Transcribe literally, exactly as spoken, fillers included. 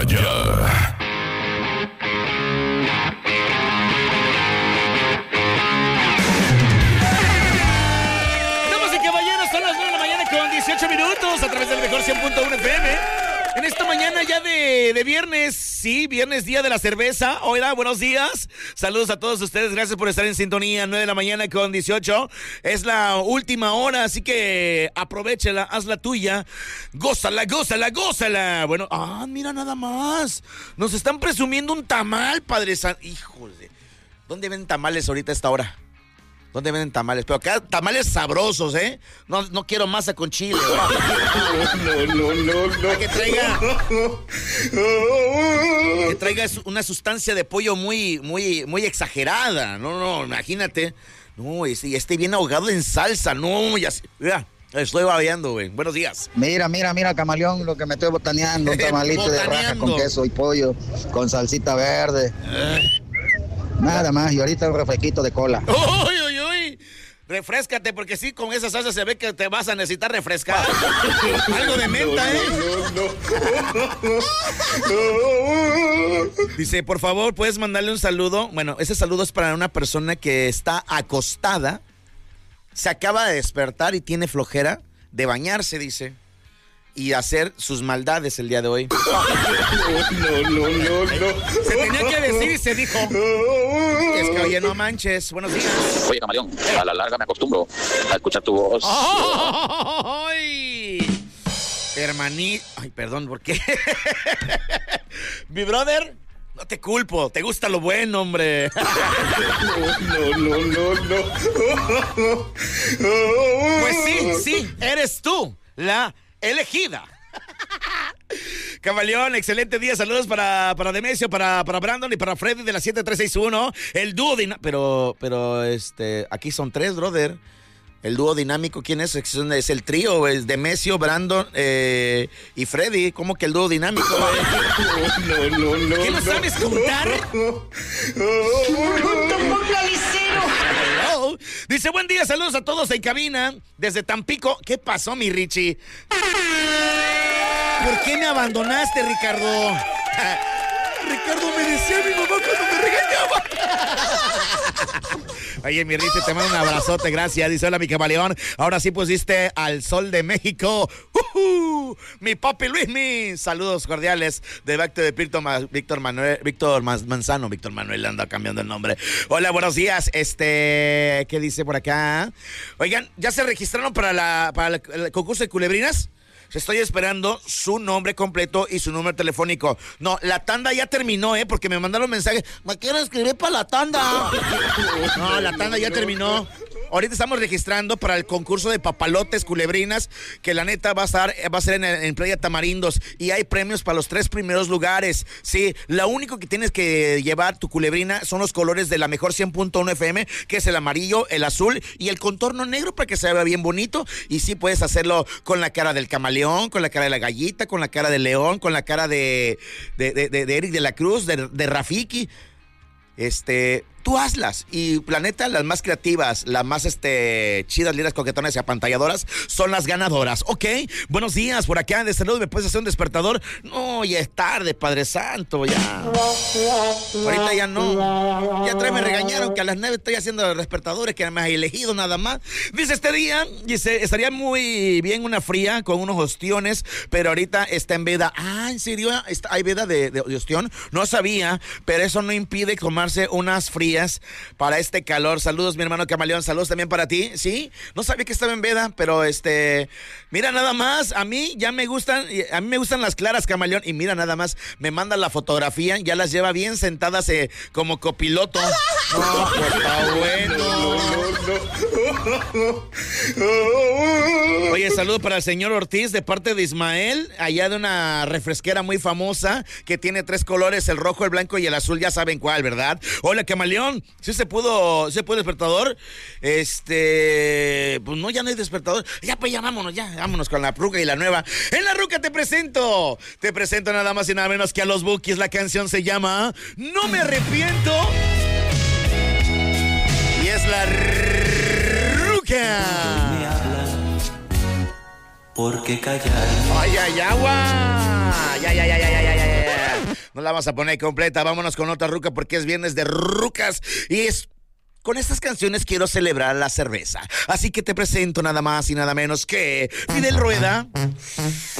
ya. Damas y caballeros, son las nueve de la mañana con dieciocho minutos a través del mejor cien punto uno F M. En esta mañana ya de, de viernes, sí, viernes, día de la cerveza. Hola, buenos días. Saludos a todos ustedes, gracias por estar en sintonía. nueve de la mañana con dieciocho. Es la última hora, así que aprovéchala, haz la tuya. Gózala, gózala, gózala. Bueno, ah, mira nada más. Nos están presumiendo un tamal, Padre Santo. Híjole, ¿dónde ven tamales ahorita a esta hora? ¿Dónde venden tamales? Pero acá tamales sabrosos, ¿eh? No, no quiero masa con chile. No, no, no, no. Que traiga, que traiga una sustancia de pollo muy, muy, muy exagerada. No, no, imagínate. No, y esté bien ahogado en salsa. No, ya sé. Mira, estoy babeando, güey. Buenos días. Mira, mira, mira, camaleón, lo que me estoy botaneando. Un tamalito de raja con queso y pollo, con salsita verde. Eh. Nada más, y ahorita un refresquito de cola. ¡Uy, uy, uy! Refréscate, porque sí, con esa salsa se ve que te vas a necesitar refrescar. Algo de menta, ¿eh? No, no, no. Dice, por favor, ¿puedes mandarle un saludo? Bueno, ese saludo es para una persona que está acostada, se acaba de despertar y tiene flojera de bañarse, dice, y hacer sus maldades el día de hoy. No, no, no, no. Se tenía que decir y se dijo. Es que, oye, no manches. Buenos días. Oye, camaleón, a la larga me acostumbro a escuchar tu voz. ¡Ay! Hermanito. Ay, perdón, ¿por qué? Mi brother, no te culpo. Te gusta lo bueno, hombre. No, no, no, no. Pues sí, sí, eres tú la elegida. Camaleón, excelente día, saludos para, para Demesio, para, para Brandon y para Freddy de la siete tres seis uno. El dúo dinámico, pero, pero este, aquí son tres, brother. El dúo dinámico, ¿quién es? Es el trío, es Demesio, Brandon eh, y Freddy. ¿Cómo que el dúo dinámico? Eh? No, no, no. ¿Qué no, no sabes contar? Hello. Dice, buen día, saludos a todos en cabina, desde Tampico. ¿Qué pasó, mi Richie? ¿Por qué me abandonaste, Ricardo? Ricardo me decía a mi mamá cuando me regañaba. Oye, mi Richie, te mando un abrazote, gracias. Dice, hola, mi camaleón. Ahora sí pusiste al sol de México. Uh-huh. Mi papi Luismi. Saludos cordiales de Bacte de Víctor, Víctor Manuel, Víctor Manzano. Víctor Manuel anda cambiando el nombre. Hola, buenos días. Este, ¿qué dice por acá? Oigan, ¿ya se registraron para, la, para el, el concurso de culebrinas? Estoy esperando su nombre completo y su número telefónico. No, la tanda ya terminó, ¿eh? Porque me mandaron mensajes. ¿Me quiero escribir para la tanda? No, la tanda ya terminó. Ahorita estamos registrando para el concurso de papalotes, culebrinas, que la neta va a estar, va a ser en, en Playa Tamarindos. Y hay premios para los tres primeros lugares. Sí, lo único que tienes que llevar tu culebrina son los colores de la mejor cien punto uno F M, que es el amarillo, el azul y el contorno negro para que se vea bien bonito. Y sí puedes hacerlo con la cara del camaleón, con la cara de la gallita, con la cara del león, con la cara de, de, de, de, de Eric de la Cruz, de, de Rafiki. Este, tú hazlas. Y planeta, las más creativas, las más este chidas, lindas, coquetonas y apantalladoras son las ganadoras. Ok, buenos días, por acá de salud, ¿me puedes hacer un despertador? No, ya es tarde, Padre Santo, ya. Ahorita ya no. Ya atrás me regañaron que a las nueve estoy haciendo despertadores, que me has elegido nada más. Dice, este día, dice, estaría muy bien una fría con unos ostiones, pero ahorita está en veda. Ah, ¿en serio? ¿Hay veda de, de, de ostión? No sabía, pero eso no impide tomarse unas frías para este calor. Saludos, mi hermano camaleón, saludos también para ti. Sí, no sabía que estaba en veda, pero este, mira nada más, a mí ya me gustan, a mí me gustan las claras, camaleón, y mira nada más, me manda la fotografía, ya las lleva bien sentadas eh, como copiloto. No, pues está bueno. Oye, saludo para el señor Ortiz de parte de Ismael, allá de una refresquera muy famosa que tiene tres colores, el rojo, el blanco y el azul, ya saben cuál, ¿verdad? Hola, camaleón, ¿sí se pudo, ¿sí se pudo despertador? Este, pues no, ya no hay despertador. Ya, pues ya vámonos, ya, vámonos con la ruca y la nueva. En la ruca te presento, te presento nada más y nada menos que a los Bukis. La canción se llama No Me Arrepiento. Y es la ruca. Me hablan, ¿por qué callar? Ay, ay, agua. Ya, ya, ya, ya, ya, ya, ya. Nos la vamos a poner completa. Vámonos con otra ruca porque es viernes de rucas y es... Con estas canciones quiero celebrar la cerveza. Así que te presento nada más y nada menos que Fidel Rueda